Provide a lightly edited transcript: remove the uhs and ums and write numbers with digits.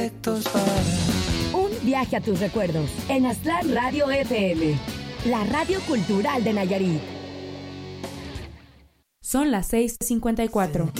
Un viaje a tus recuerdos en Aztlán Radio FM, la radio cultural de Nayarit. Son las 6:54.